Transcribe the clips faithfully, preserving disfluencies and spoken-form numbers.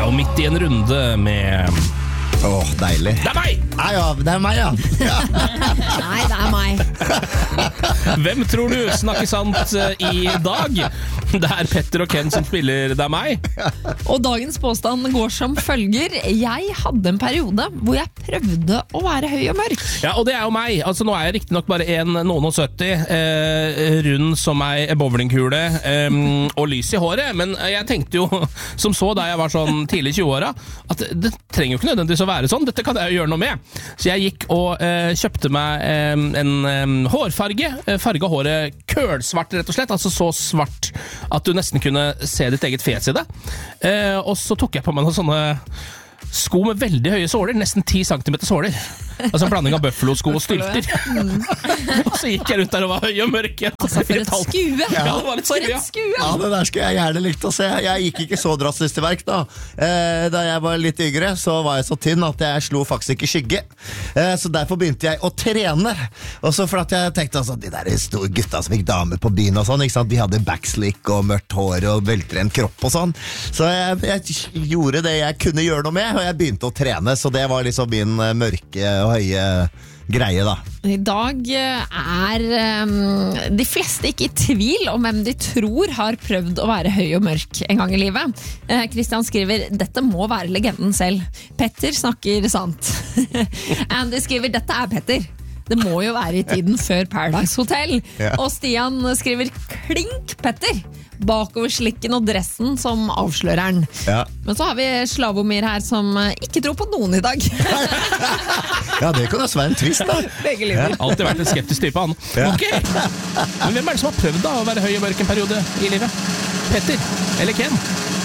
og midt i en runde med... Åh, oh, deilig. Det er meg! Nei, ja, det er meg, ja. ja. Nei, det er meg. Hvem tror du snakker sant i dag? Det er Petter og Ken som spiller Det er meg. Og dagens påstand går som følger. Jeg hadde en periode hvor jeg prøvde å være høy og mørk. Ja, og det er jo meg. Altså, nå er jeg riktig nok bare en noen og sytti, eh, rund som ei bowlingkule eh, og lys i håret. Men jeg tenkte jo, som så da jeg var sånn tidlig i tjueåra, at det trenger jo ikke nødvendigvis å være sånn. Dette kan jeg jo gjøre noe med. Så jeg gikk og eh, kjøpte meg eh, en eh, hårfarge. Farga håret kølsvart, rett og slett. Altså så svart at du nesten kunne se ditt eget fjes i det. Eh, og så tok jeg på meg noen sånne sko med veldig høye såler, nesten ti centimeter såler. Altså en blanding av bøffelosko og stylter. Mm. Og så gikk jeg rundt der og var høy og mørk. Altså for et skue! Ja, det var et for skue, et skue! Ja, det der skulle jeg gjerne likt å se. Jeg gikk ikke så drastisk til verk da. Eh, da jeg var litt yngre, så var jeg så tynn at jeg slo faktisk ikke skygge. Eh, så derfor begynte jeg å trene. Og så for at jeg tenkte altså, de der store gutta som fikk damer på byen og sånn, ikke sant? De hadde backslick og mørkt hår og veltrent kropp og sånn. Så jeg, jeg gjorde det jeg kunne gjøre noe med, og jeg begynte å trene. Så det var liksom min mørke og høye greie da. I dag er um, de fleste ikke i tvil om hvem de tror har prøvd å være høy og mørk en gang i livet. Eh, Christian skriver, dette må være legenden selv. Petter snakker sant. Andy skriver, dette er Petter. Det må jo være i tiden før Paradise Hotel. Ja. Og Stian skriver, klink Petter. Bakover slikken og dressen som avslører den. Ja. Men så har vi Slavomir her som ikke tror på noen i dag. Ja, det kan også være en twist da. Begge livet. Alltid vært en skeptisk type, han. Ja. Ok, men hvem er det som har prøvd da å være høy og mørk en periode i livet? Petter eller Ken?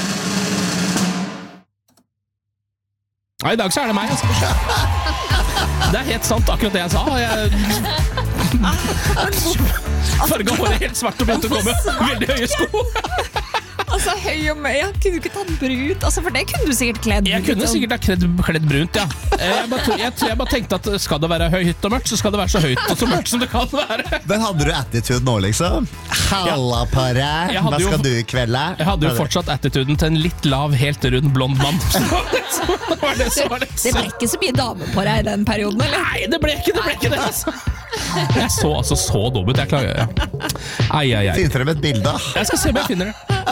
Ja, i dag så er det meg, altså. Det er helt sant akkurat det jeg sa. Jeg farga håret helt svart og begynte å gå med veldig høye sko. Altså, høy og mørk, jeg kunne ikke tatt brunt. Altså, for det kunne du sikkert kledd. Jeg kunne sikkert ha kledd, kledd brunt, ja. Jeg bare, to, jeg, jeg bare tenkte at skal det være høyt og mørkt, så skal det være så høyt og så mørkt som det kan være. Men hadde du attitude nå, liksom? Halla på deg, hva skal jo, du i kveld? Jeg hadde jo fortsatt attituden til en litt lav, helt rund, blond mann. Så det, så var det, så var det, så. Det ble ikke så mye damer på deg i den perioden, eller? Nei, det ble ikke det, ble ikke det, altså. Jeg så altså så dum ut, jeg klarer, ja. Ai, ai, ai. Finn frem et bilde. Jeg skal se om jeg finner det.